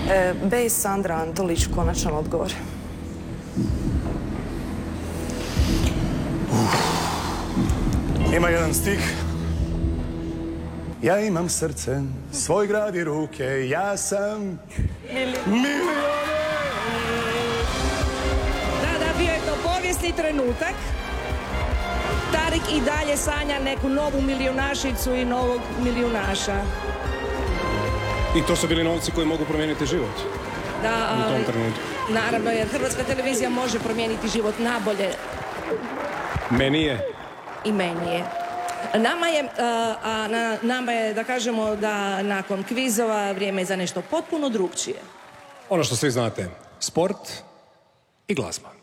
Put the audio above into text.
B. Sandra Antolić, konačan odgovor. Ima jedan stih. Ja imam srce, svoj grad i ruke, ja sam milioner. Da, bio je to povijesni trenutak. Tarik i dalje sanja neku novu milijunašicu i novog milijunaša. I to su bili novci koji mogu promijeniti život. Da, u tom trenutku. Naravno, jer Hrvatska televizija može promijeniti život nabolje. Meni je. I meni je. Nama je, da kažemo, da nakon kvizova vrijeme je za nešto potpuno drugčije. Ono što svi znate, sport i glazba.